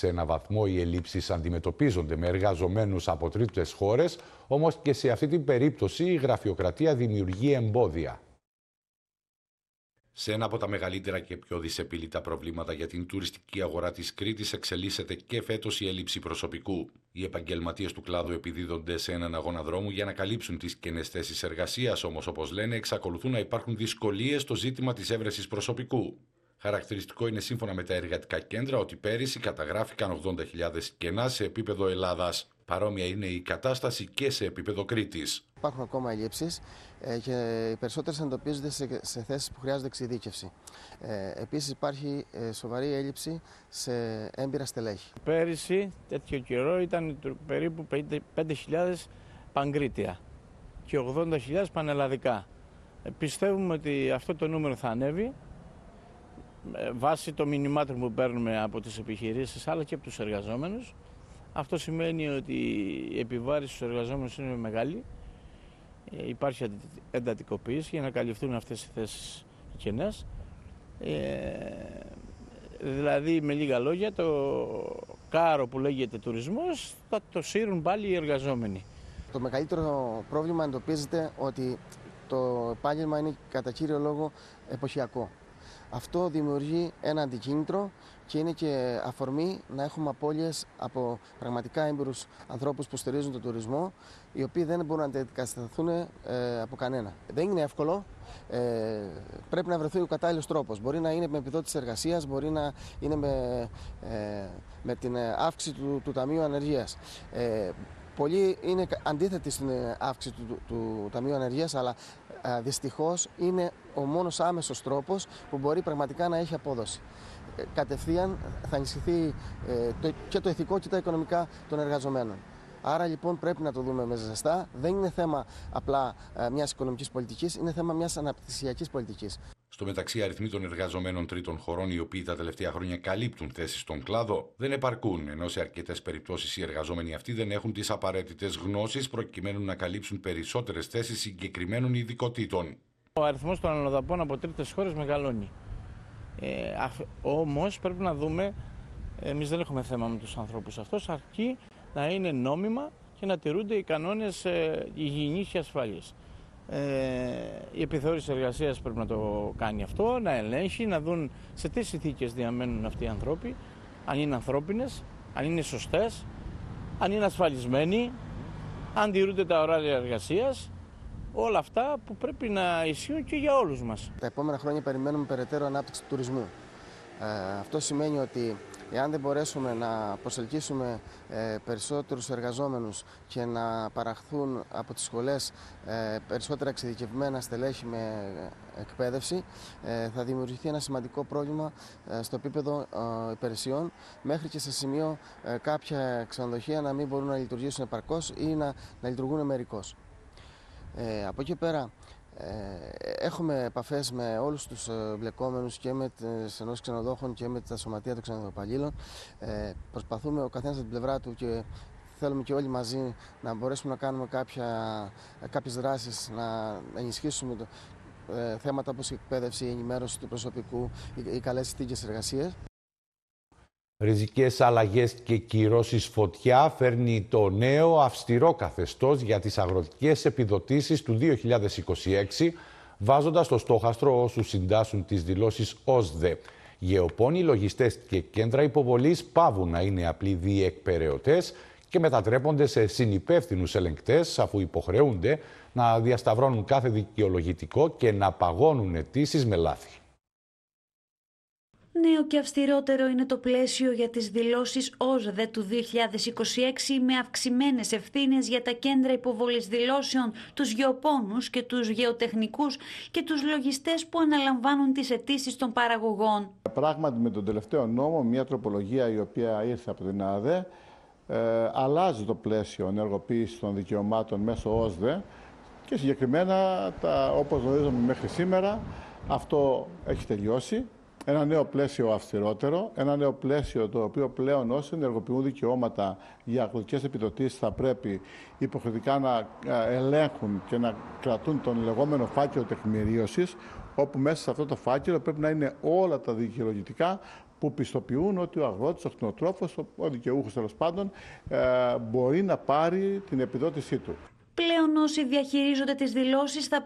Σε έναν βαθμό οι ελλείψεις αντιμετωπίζονται με εργαζομένους από τρίτες χώρες, όμως και σε αυτή την περίπτωση η γραφειοκρατία δημιουργεί εμπόδια. Σε ένα από τα μεγαλύτερα και πιο δυσεπίλητα προβλήματα για την τουριστική αγορά της Κρήτης εξελίσσεται και φέτος η έλλειψη προσωπικού. Οι επαγγελματίες του κλάδου επιδίδονται σε έναν αγώνα δρόμου για να καλύψουν τις κενές θέσεις εργασίας, όμως όπως λένε εξακολουθούν να υπάρχουν δυσκολίες στο ζήτημα της έβρεσης προσωπικού. Χαρακτηριστικό είναι σύμφωνα με τα εργατικά κέντρα ότι πέρυσι καταγράφηκαν 80.000 κενά σε επίπεδο Ελλάδας. Παρόμοια είναι η κατάσταση και σε επίπεδο Κρήτης. Υπάρχουν ακόμα ελλείψεις και οι περισσότερες εντοπίζονται σε θέσεις που χρειάζονται εξειδίκευση. Επίσης υπάρχει σοβαρή έλλειψη σε έμπειρα στελέχη. Πέρυσι τέτοιο καιρό ήταν περίπου 5.000 παγκρίτια και 80.000 πανελλαδικά. Πιστεύουμε ότι αυτό το νούμερο θα ανέβει βάσει των μηνυμάτων που παίρνουμε από τις επιχειρήσεις αλλά και από τους εργαζόμενους. Αυτό σημαίνει ότι η επιβάρηση στους εργαζόμενους είναι μεγάλη. Υπάρχει εντατικοποίηση για να καλυφθούν αυτές οι θέσεις κενές. Δηλαδή, με λίγα λόγια, το κάρο που λέγεται τουρισμός θα το σύρουν πάλι οι εργαζόμενοι. Το μεγαλύτερο πρόβλημα εντοπίζεται ότι το επάγγελμα είναι κατά κύριο λόγο εποχιακό. Αυτό δημιουργεί ένα αντικίνητρο και είναι και αφορμή να έχουμε απώλειες από πραγματικά έμπειρους ανθρώπους που στηρίζουν τον τουρισμό, οι οποίοι δεν μπορούν να αντικατασταθούν από κανένα. Δεν είναι εύκολο, πρέπει να βρεθεί ο κατάλληλος τρόπος. Μπορεί να είναι με επιδότηση εργασίας, μπορεί να είναι με την αύξηση του Ταμείου Ανεργίας. Πολλοί είναι αντίθετοι στην αύξηση του Ταμείου Ανεργίας, αλλά δυστυχώς είναι ο μόνος άμεσος τρόπος που μπορεί πραγματικά να έχει απόδοση. Κατευθείαν θα ενισχυθεί και το ηθικό και τα οικονομικά των εργαζομένων. Άρα λοιπόν πρέπει να το δούμε με ζεστά. Δεν είναι θέμα απλά μιας οικονομικής πολιτικής, είναι θέμα μιας αναπτυξιακής πολιτικής. Στο μεταξύ, οι αριθμοί των εργαζομένων τρίτων χωρών, οι οποίοι τα τελευταία χρόνια καλύπτουν θέσεις στον κλάδο, δεν επαρκούν, ενώ σε αρκετές περιπτώσεις οι εργαζόμενοι αυτοί δεν έχουν τις απαραίτητες γνώσεις προκειμένου να καλύψουν περισσότερες θέσεις συγκεκριμένων ειδικοτήτων. Ο αριθμός των αλλοδαπών από τρίτες χώρες μεγαλώνει. Όμως πρέπει να δούμε, εμείς δεν έχουμε θέμα με τους ανθρώπους αυτούς, αρκεί να είναι νόμιμα και να τηρούνται οι κανόνες υγιεινής και ασφάλειας. Η επιθεώρηση εργασίας πρέπει να το κάνει αυτό, να ελέγχει, να δουν σε τι συνθήκες διαμένουν αυτοί οι άνθρωποι, αν είναι ανθρώπινες, αν είναι σωστές, αν είναι ασφαλισμένοι, αν τηρούνται τα ωράρια εργασίας, όλα αυτά που πρέπει να ισχύουν και για όλους μας. Τα επόμενα χρόνια περιμένουμε περαιτέρω ανάπτυξη του τουρισμού. Αυτό σημαίνει ότι εάν δεν μπορέσουμε να προσελκύσουμε περισσότερους εργαζόμενους και να παραχθούν από τις σχολές περισσότερα εξειδικευμένα στελέχη με εκπαίδευση, θα δημιουργηθεί ένα σημαντικό πρόβλημα στο επίπεδο υπηρεσιών, μέχρι και σε σημείο κάποια ξενοδοχεία να μην μπορούν να λειτουργήσουν επαρκώς ή να λειτουργούν μερικώς. Από εκεί πέρα, έχουμε επαφές με όλους τους εμπλεκόμενους και με τις ενώσεις ξενοδόχων και με τα σωματεία των ξενοδοχοπαλλήλων. Προσπαθούμε ο καθένας από την πλευρά του και θέλουμε και όλοι μαζί να μπορέσουμε να κάνουμε κάποιες δράσεις, να ενισχύσουμε θέματα όπως η εκπαίδευση, η ενημέρωση του προσωπικού, οι καλές συνθήκες εργασίας. Ριζικές αλλαγές και κυρώσεις φωτιά φέρνει το νέο αυστηρό καθεστώς για τις αγροτικές επιδοτήσεις του 2026, βάζοντας στο στόχαστρο όσους συντάσσουν τις δηλώσεις ΟΣΔΕ. Γεωπόνοι, λογιστές και κέντρα υποβολής παύουν να είναι απλοί διεκπεραιωτές και μετατρέπονται σε συνυπεύθυνους ελεγκτές, αφού υποχρεούνται να διασταυρώνουν κάθε δικαιολογητικό και να παγώνουν αιτήσεις με λάθη. Νέο και αυστηρότερο είναι το πλαίσιο για τις δηλώσεις ΟΣΔΕ του 2026 με αυξημένες ευθύνες για τα κέντρα υποβολής δηλώσεων, τους γεωπόνους και τους γεωτεχνικούς και τους λογιστές που αναλαμβάνουν τις αιτήσεις των παραγωγών. Πράγματι με τον τελευταίο νόμο, μια τροπολογία η οποία ήρθε από την ΑΔΕ, αλλάζει το πλαίσιο ενεργοποίησης των δικαιωμάτων μέσω ΟΣΔΕ και συγκεκριμένα, όπως γνωρίζουμε μέχρι σήμερα, αυτό έχει τελειώσει. Ένα νέο πλαίσιο αυστηρότερο, ένα νέο πλαίσιο το οποίο πλέον όσοι ενεργοποιούν δικαιώματα για αγροτικές επιδοτήσεις θα πρέπει υποχρεωτικά να ελέγχουν και να κρατούν τον λεγόμενο φάκελο τεκμηρίωσης, όπου μέσα σε αυτό το φάκελο πρέπει να είναι όλα τα δικαιολογητικά που πιστοποιούν ότι ο αγρότης, ο κτηνοτρόφος, ο δικαιούχος τέλος πάντων, μπορεί να πάρει την επιδότησή του. Πλέον όσοι διαχειρίζονται τις δηλώσεις θα